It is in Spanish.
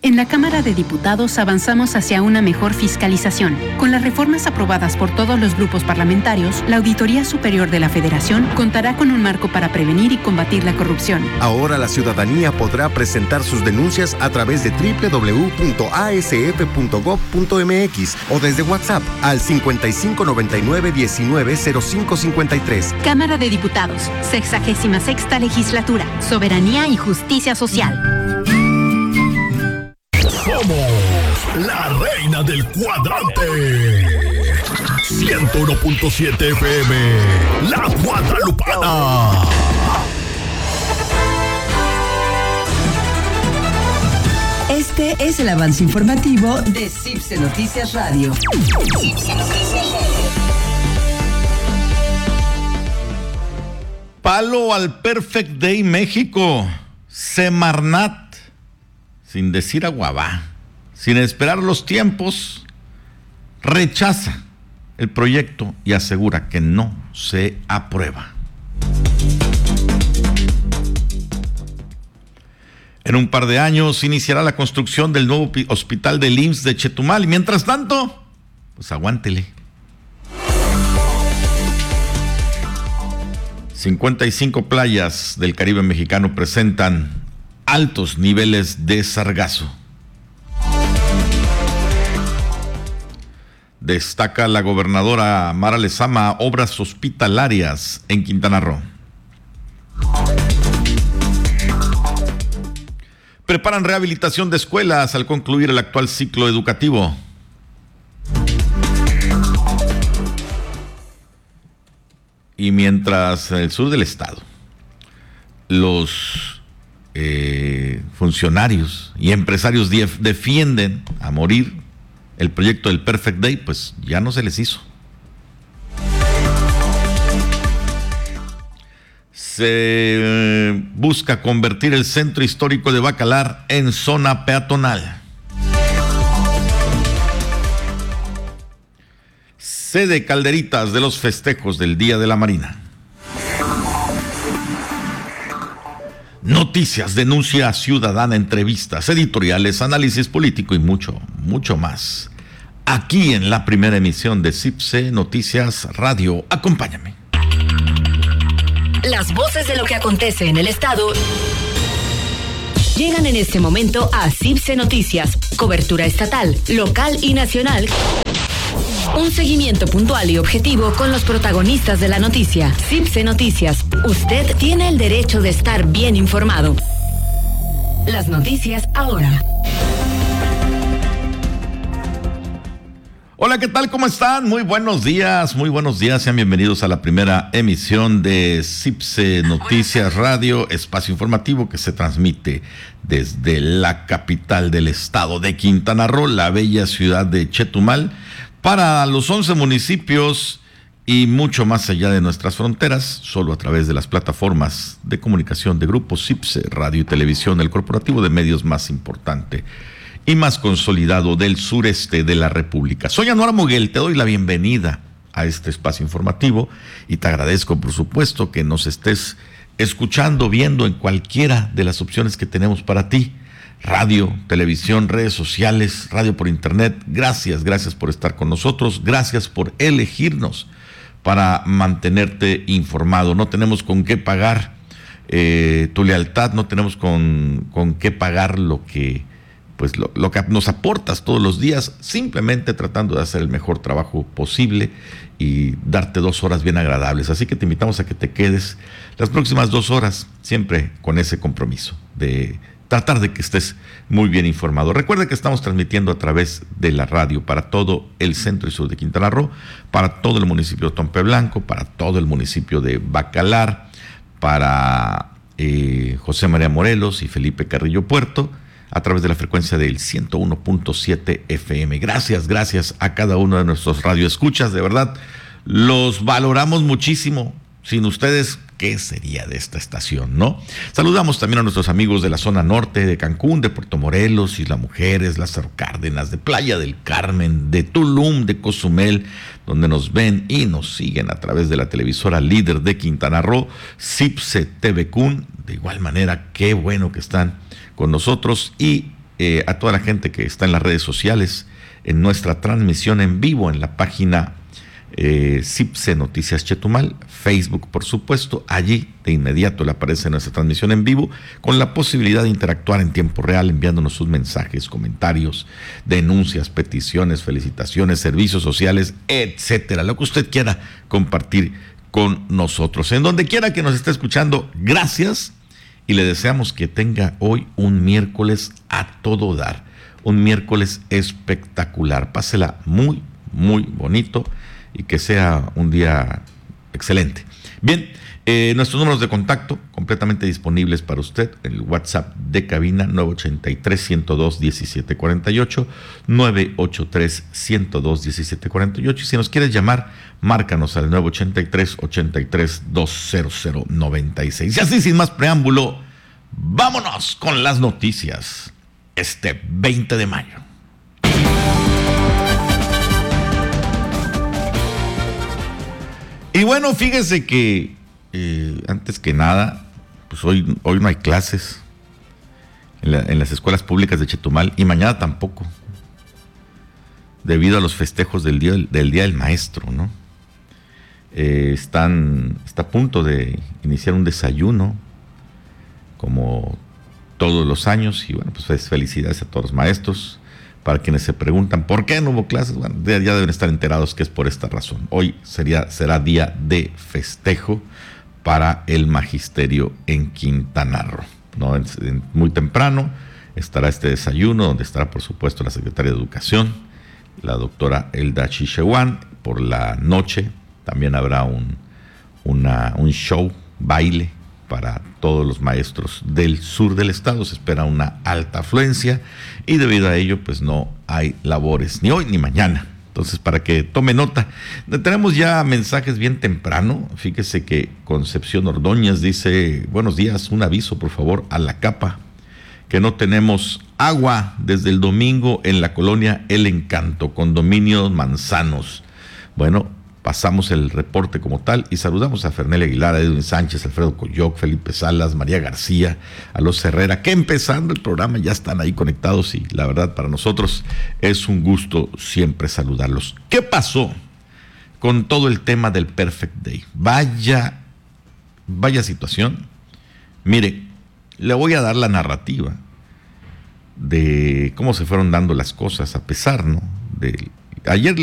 En la Cámara de Diputados avanzamos hacia una mejor fiscalización. Con las reformas aprobadas por todos los grupos parlamentarios, la Auditoría Superior de la Federación contará con un marco para prevenir y combatir la corrupción. Ahora la ciudadanía podrá presentar sus denuncias a través de www.asf.gov.mx o desde WhatsApp al 5599-190553. Cámara de Diputados, 66ª Legislatura, Soberanía y Justicia Social. Somos la reina del cuadrante. 101.7 FM, La Guadalupana. Este es el avance informativo de CIPSE Noticias Radio. Palo al Perfect Day México. Semarnat. Sin decir aguabá, sin esperar los tiempos, rechaza el proyecto y asegura que no se aprueba. En un par de años iniciará la construcción del nuevo hospital del IMSS de Chetumal y mientras tanto, pues aguántele. 55 playas del Caribe mexicano presentan altos niveles de sargazo. Destaca la gobernadora Mara Lezama obras hospitalarias en Quintana Roo. Preparan rehabilitación de escuelas al concluir el actual ciclo educativo. Y mientras en el sur del estado, los funcionarios y empresarios defienden a morir el proyecto del Perfect Day, pues ya no se les hizo. Se busca convertir el centro histórico de Bacalar en zona peatonal. Sede Calderitas de los festejos del Día de la Marina. Noticias, denuncia ciudadana, entrevistas, editoriales, análisis político y mucho, mucho más. Aquí en la primera emisión de CIPSE Noticias Radio. Acompáñame. Las voces de lo que acontece en el estado llegan en este momento a CIPSE Noticias. Cobertura estatal, local y nacional. Un seguimiento puntual y objetivo con los protagonistas de la noticia. CIPSE Noticias. Usted tiene el derecho de estar bien informado. Las noticias ahora. Hola, ¿qué tal? ¿Cómo están? Muy buenos días, sean bienvenidos a la primera emisión de CIPSE Noticias Radio, espacio informativo que se transmite desde la capital del estado de Quintana Roo, la bella ciudad de Chetumal, para los 11 municipios y mucho más allá de nuestras fronteras, solo a través de las plataformas de comunicación de Grupo CIPSE Radio y Televisión, el corporativo de medios más importante y más consolidado del sureste de la República. Soy Anuar Moguel, te doy la bienvenida a este espacio informativo y te agradezco, por supuesto, que nos estés escuchando, viendo en cualquiera de las opciones que tenemos para ti. Radio, televisión, redes sociales, radio por internet. Gracias por estar con nosotros, gracias por elegirnos para mantenerte informado. No tenemos con qué pagar tu lealtad, no tenemos con qué pagar lo que nos aportas todos los días, simplemente tratando de hacer el mejor trabajo posible y darte 2 horas bien agradables. Así que te invitamos a que te quedes las próximas 2 horas, siempre con ese compromiso de tratar de que estés muy bien informado. Recuerda que estamos transmitiendo a través de la radio para todo el centro y sur de Quintana Roo, para todo el municipio de Tompe Blanco, para todo el municipio de Bacalar, para José María Morelos y Felipe Carrillo Puerto, a través de la frecuencia del 101.7 FM. Gracias a cada uno de nuestros radioescuchas, de verdad, los valoramos muchísimo. Sin ustedes, ¿qué sería de esta estación, no? Saludamos también a nuestros amigos de la zona norte de Cancún, de Puerto Morelos, Isla Mujeres, Lázaro Cárdenas, de Playa del Carmen, de Tulum, de Cozumel, donde nos ven y nos siguen a través de la televisora líder de Quintana Roo, CIPSE TV Cun. De igual manera, qué bueno que están con nosotros y a toda la gente que está en las redes sociales, en nuestra transmisión en vivo en la página CIPSE Noticias Chetumal, Facebook por supuesto. Allí de inmediato le aparece nuestra transmisión en vivo con la posibilidad de interactuar en tiempo real enviándonos sus mensajes, comentarios, denuncias, peticiones, felicitaciones, servicios sociales, etcétera, lo que usted quiera compartir con nosotros. En donde quiera que nos esté escuchando, gracias, y le deseamos que tenga hoy un miércoles a todo dar, un miércoles espectacular. Pásela muy, muy bonito y que sea un día excelente. Bien, nuestros números de contacto completamente disponibles para usted. El WhatsApp de cabina 983-102-1748, 983-102-1748. Y si nos quieres llamar, márcanos al 983-83-20096. Y así, sin más preámbulo, vámonos con las noticias este 20 de mayo. Y bueno, fíjese que antes que nada, pues hoy no hay clases en las escuelas públicas de Chetumal y mañana tampoco, debido a los festejos del Día del Maestro, ¿no? Está a punto de iniciar un desayuno, como todos los años, y bueno, pues felicidades a todos los maestros. Para quienes se preguntan por qué no hubo clases, bueno, ya deben estar enterados que es por esta razón. Hoy será día de festejo para el magisterio en Quintana Roo, ¿no? Muy temprano estará este desayuno, donde estará, por supuesto, la secretaria de Educación, la doctora Elda Chichehuán. Por la noche también habrá un show, baile, para todos los maestros del sur del estado. Se espera una alta afluencia y debido a ello pues no hay labores ni hoy ni mañana. Entonces, para que tome nota, tenemos ya mensajes bien temprano. Fíjese que Concepción Ordóñez dice: buenos días, un aviso por favor a la capa, que no tenemos agua desde el domingo en la colonia El Encanto, condominio Manzanos. Bueno, pasamos el reporte como tal y saludamos a Fernel Aguilar, a Edwin Sánchez, Alfredo Coyoc, Felipe Salas, María García, a los Herrera, que empezando el programa ya están ahí conectados y la verdad para nosotros es un gusto siempre saludarlos. ¿Qué pasó con todo el tema del Perfect Day? Vaya situación. Mire, le voy a dar la narrativa de cómo se fueron dando las cosas a pesar, ¿no? Ayer